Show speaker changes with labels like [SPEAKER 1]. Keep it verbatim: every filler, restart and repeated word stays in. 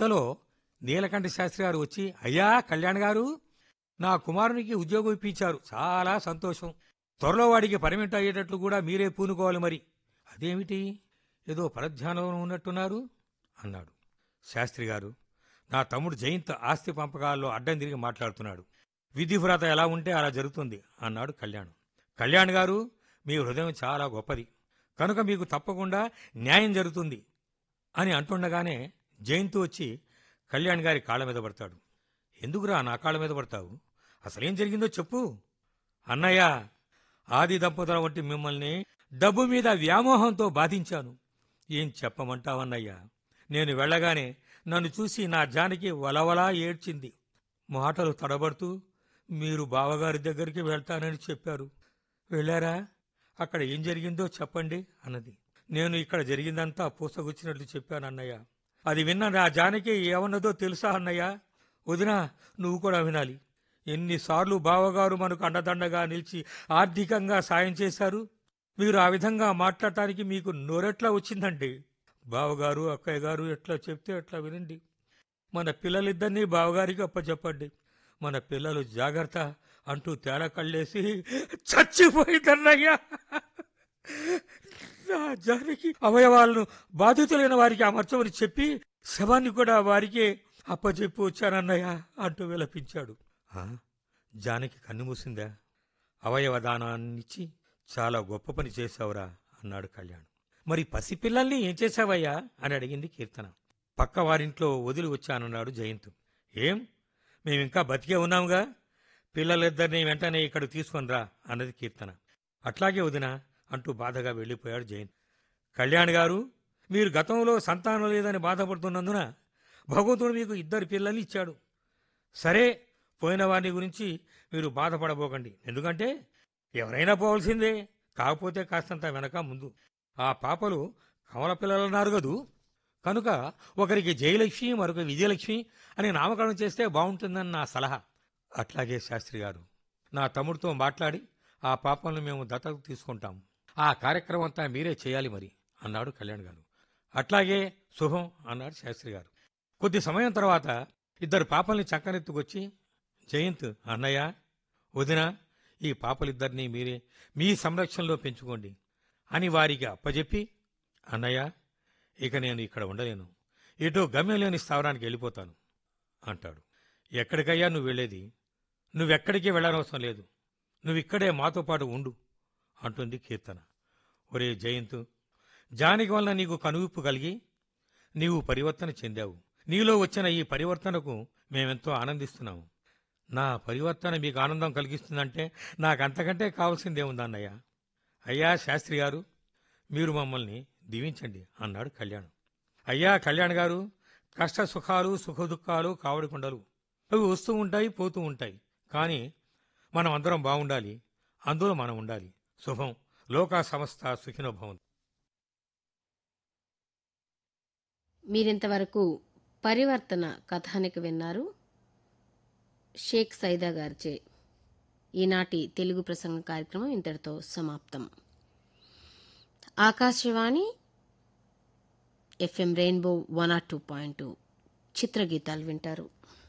[SPEAKER 1] ఇంతలో నీలకంఠ శాస్త్రి గారు వచ్చి, అయ్యా కళ్యాణ్ గారు, నా కుమారునికి ఉద్యోగం ఇప్పించారు, చాలా సంతోషం. త్వరలో వాడికి పర్మిట్ అయ్యేటట్లు కూడా మీరే పూనుకోవాలి మరి. అదేమిటి, ఏదో పరధ్యానంలో ఉన్నట్టున్నారు అన్నాడు. శాస్త్రి గారు, నా తమ్ముడు జయంత్ ఆస్తి పంపకాల్లో అడ్డం తిరిగి మాట్లాడుతున్నాడు. విధివ్రత ఎలా ఉంటే అలా జరుగుతుంది అన్నాడు కళ్యాణ్. కళ్యాణ్ గారు, మీ హృదయం చాలా గొప్పది, కనుక మీకు తప్పకుండా న్యాయం జరుగుతుంది అని అంటుండగానే జయంత్ వచ్చి కళ్యాణ్ గారి కాళ్ళ మీద పడతాడు. ఎందుకురా నా కాళ్ళ మీద పడతావు, అసలేం జరిగిందో చెప్పు. అన్నయ్య, ఆది దంపతుల వంటి మిమ్మల్ని డబ్బు మీద వ్యామోహంతో బాధించాను. ఏం చెప్పమంటావన్నయ్యా, నేను వెళ్ళగానే నన్ను చూసి నా జానకి వలవలా ఏడ్చింది. మాటలు తడబడుతూ మీరు బావగారి దగ్గరికి వెళ్తానని చెప్పారు. వెళ్ళారా? అక్కడ ఏం జరిగిందో చెప్పండి అన్నది. నేను ఇక్కడ జరిగిందంతా పూసగుచ్చినట్లు చెప్పాను అన్నయ్య. అది విన్న నా జానకి ఏమన్నదో తెలుసా అన్నయ్య? వదినా, నువ్వు కూడా వినాలి. ఎన్నిసార్లు బావగారు మనకు అండదండగా నిలిచి ఆర్థికంగా సాయం చేశారు. మీరు ఆ విధంగా మాట్లాడటానికి మీకు నోరెట్లా వచ్చిందండి? బావగారు అక్కయ్య గారు ఎట్లా చెప్తే అట్లా వినండి. మన పిల్లలిద్దరినీ బావగారికి అప్పచెప్పండి. మన పిల్లలు జాగ్రత్త అంటూ తేడా కళ్ళేసి చచ్చిపోయిందన్నయ్యా. నా జానకి అవయవాలను బాధితులైన వారికి అమర్చమని చెప్పి శవాన్ని కూడా వారికే అప్పచెప్పి వచ్చానన్నయ్య అంటూ విలపించాడు. జానకి కన్ను మూసిందా? అవయవ దానాన్నిచ్చి చాలా గొప్ప పని చేశావురా అన్నాడు కళ్యాణ్. మరి పసిపిల్లల్ని ఏం చేశావయ్యా అని అడిగింది కీర్తన. పక్క వారింట్లో వదిలి వచ్చానన్నాడు జయంత్. ఏం, మేమింకా బతికే ఉన్నాముగా, పిల్లలిద్దరినీ వెంటనే ఇక్కడ తీసుకొనిరా అన్నది కీర్తన. అట్లాగే వదినా అంటూ బాధగా వెళ్ళిపోయాడు జయంత్. కళ్యాణ్ గారు, మీరు గతంలో సంతానం లేదని బాధపడుతున్నందున భగవంతుడు మీకు ఇద్దరు పిల్లల్ని ఇచ్చాడు. సరే, పోయిన వారిని గురించి మీరు బాధపడబోకండి, ఎందుకంటే ఎవరైనా పోవలసిందే. కాకపోతే కాస్తంత వెనక ముందు ఆ పాపలు కమల పిల్లలన్నారు కదూ, కనుక ఒకరికి జయలక్ష్మి మరొక విజయలక్ష్మి అని నామకరణం చేస్తే బాగుంటుందని నా సలహా. అట్లాగే శాస్త్రి గారు, నా తమ్ముడితో మాట్లాడి ఆ పాపలను మేము దత్తత తీసుకుంటాం. ఆ కార్యక్రమం అంతా మీరే చేయాలి మరి అన్నాడు కళ్యాణ్ గారు. అట్లాగే శుభం అన్నాడు శాస్త్రి గారు. కొద్ది సమయం తర్వాత ఇద్దరు పాపల్ని చక్కనెత్తుకొచ్చి జయంత్, అన్నయ్య, వదిన, ఈ పాపలిద్దరినీ మీరే మీ సంరక్షణలో పెంచుకోండి అని వారికి అప్పజెప్పి, అన్నయ్య, ఇక నేను ఇక్కడ ఉండలేను, ఎటో గమ్యం లేని స్థావరానికి వెళ్ళిపోతాను అంటాడు. ఎక్కడికయ్యా నువ్వు వెళ్ళేది? నువ్వెక్కడికి వెళ్ళనవసరం లేదు, నువ్విక్కడే మాతో పాటు ఉండు అంటుంది కీర్తన. ఒరే జయంత్, జానకి వలన నీకు కనువిప్పు కలిగి నీవు పరివర్తన చెందావు. నీలో వచ్చిన ఈ పరివర్తనకు మేమెంతో ఆనందిస్తున్నాము. నా పరివర్తన మీకు ఆనందం కలిగిస్తుందంటే నాకంతకంటే కావాల్సిందేముందన్నయ్య. అయ్యా శాస్త్రి గారు, మీరు మమ్మల్ని దీవించండి అన్నాడు కళ్యాణ్. అయ్యా కళ్యాణ్ గారు, కష్ట సుఖాలు సుఖదుఖాలు కావడికుండలు, అవి వస్తూ ఉంటాయి పోతూ ఉంటాయి, కానీ మనం అందరం బాగుండాలి, అందులో మనం ఉండాలి. శుభం. లోకా సమస్త సుఖినో భవంతు.
[SPEAKER 2] మీరింతవరకు పరివర్తన కథానిక విన్నారు, షేక్ సైదా గారిచే. ఈనాటి తెలుగు ప్రసంగ కార్యక్రమం ఇంతటితో సమాప్తం. Akashvani FM rainbow one or two point two చిత్రగీతాలు వింటారు.